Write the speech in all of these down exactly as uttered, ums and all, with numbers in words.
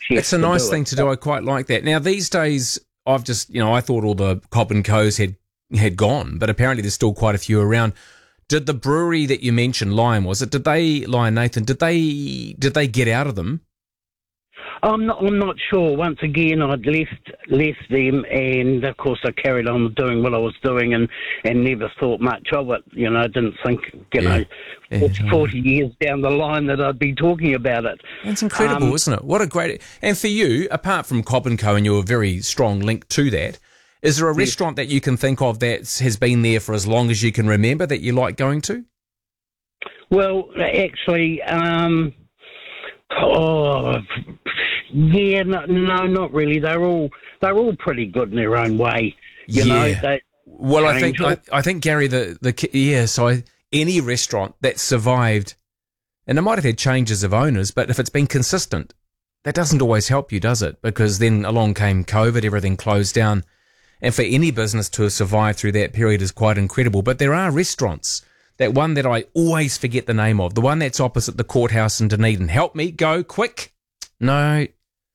chef It's a to nice do thing it. to do. I quite like that. Now, these days, I've just, you know, I thought all the Cobb and Co's had, had gone, but apparently there's still quite a few around. Did the brewery that you mentioned, Lion, was it? Did they, Lion Nathan, did they did they get out of them? I'm not. I'm not sure. Once again, I'd left left them, and of course, I carried on doing what I was doing, and, and never thought much of it. You know, I didn't think, you Yeah. know, Yeah, forty, forty years down the line that I'd be talking about it. It's incredible, Um, isn't it? What a great... And for you, apart from Cobb and Co, and you're a very strong link to that, is there a restaurant that you can think of that has been there for as long as you can remember that you like going to? Well, actually, um, oh, yeah, no, no, not really. They're all they're all pretty good in their own way. You know, Yeah. they, Well, I think Angel. I, I think Gary, the the ki- yeah. So I, any restaurant that survived, and it might have had changes of owners, but if it's been consistent, that doesn't always help you, does it? Because then along came COVID, everything closed down, and for any business to survive through that period is quite incredible. But there are restaurants. That one that I always forget the name of, the one that's opposite the courthouse in Dunedin. Help me, go quick. No.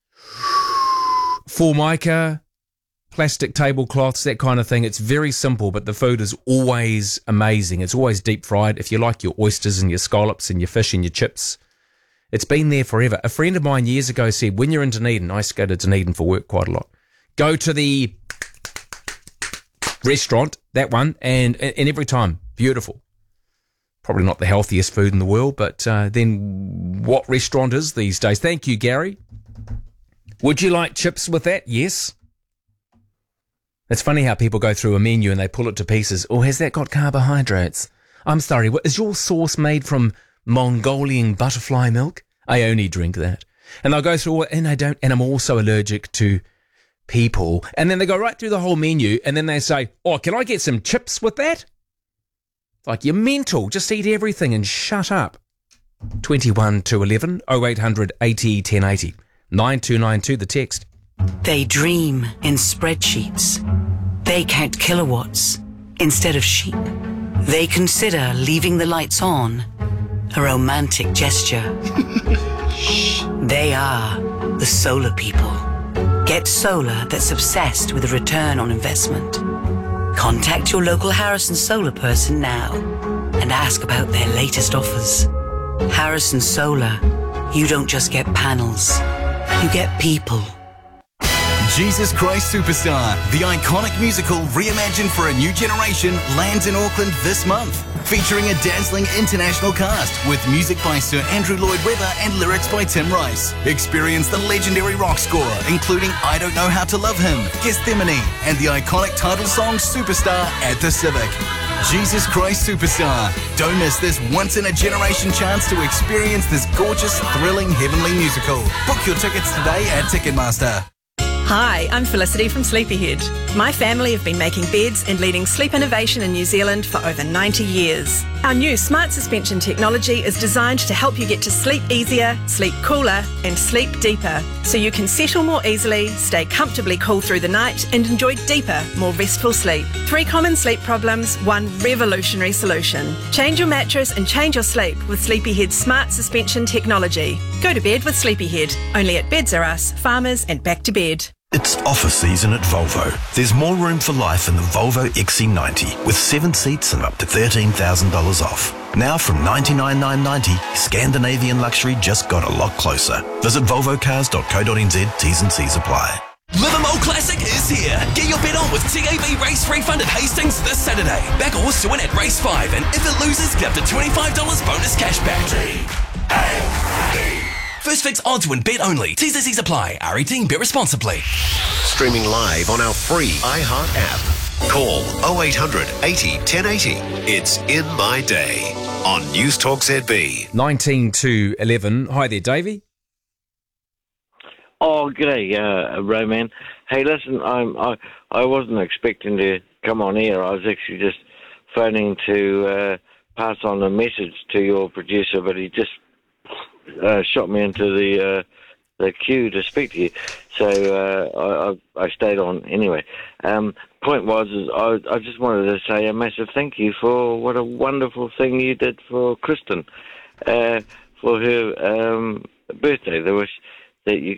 Formica, plastic tablecloths, that kind of thing. It's very simple, but the food is always amazing. It's always deep fried. If you like your oysters and your scallops and your fish and your chips, it's been there forever. A friend of mine years ago said, when you're in Dunedin, I used to go to Dunedin for work quite a lot, go to the restaurant, that one, and, and every time, beautiful. Probably not the healthiest food in the world, but uh, then what restaurant is these days? Thank you, Gary. Would you like chips with that? Yes. It's funny how people go through a menu and they pull it to pieces. Oh, has that got carbohydrates? I'm sorry, what, is your sauce made from Mongolian butterfly milk? I only drink that. And they'll go through, and I don't, and I'm also allergic to people. And then they go right through the whole menu, and then they say, oh, can I get some chips with that? Like, you're mental. Just eat everything and shut up. twenty-one to eleven, oh eight hundred eighty ten eighty. nine two nine two, the text. They dream in spreadsheets. They count kilowatts instead of sheep. They consider leaving the lights on a romantic gesture. They are the solar people. Get solar that's obsessed with a return on investment. Contact your local Harrison Solar person now and ask about their latest offers. Harrison Solar, you don't just get panels, you get people. Jesus Christ Superstar, the iconic musical reimagined for a new generation, lands in Auckland this month. Featuring a dazzling international cast with music by Sir Andrew Lloyd Webber and lyrics by Tim Rice. Experience the legendary rock score, including I Don't Know How to Love Him, Gethsemane, and the iconic title song Superstar at the Civic. Jesus Christ Superstar. Don't miss this once-in-a-generation chance to experience this gorgeous, thrilling, heavenly musical. Book your tickets today at Ticketmaster. Hi, I'm Felicity from Sleepyhead. My family have been making beds and leading sleep innovation in New Zealand for over ninety years. Our new smart suspension technology is designed to help you get to sleep easier, sleep cooler, and sleep deeper, so you can settle more easily, stay comfortably cool through the night, and enjoy deeper, more restful sleep. Three common sleep problems, one revolutionary solution. Change your mattress and change your sleep with Sleepyhead's smart suspension technology. Go to bed with Sleepyhead, only at Beds R Us, Farmers, and Back to Bed. It's offer season at Volvo. There's more room for life in the Volvo X C ninety with seven seats and up to thirteen thousand dollars off. Now from ninety-nine thousand nine hundred ninety, Scandinavian luxury just got a lot closer. Visit volvo cars dot co dot n z, T's and C's apply. Livermore Classic is here. Get your bet on with T A B Race Refund at Hastings this Saturday. Back a horse to win at Race five, and if it loses, get up to twenty-five dollars bonus cashback. T A B First Fix odds win bet only. T's and C's apply. R eighteen, bet responsibly. Streaming live on our free iHeart app. Call oh eight hundred eighty ten eighty. It's In My Day on News Talk Z B. nineteen to eleven. Hi there, Davey. Oh, g'day, uh, Roman. Hey, listen, I'm, I I wasn't expecting to come on air. I was actually just phoning to uh, pass on a message to your producer, but he just uh, shot me into the uh, the queue to speak to you. So uh, I, I stayed on anyway. Um, point was, is I, I just wanted to say a massive thank you for what a wonderful thing you did for Kristen uh, for her um, birthday. There was that you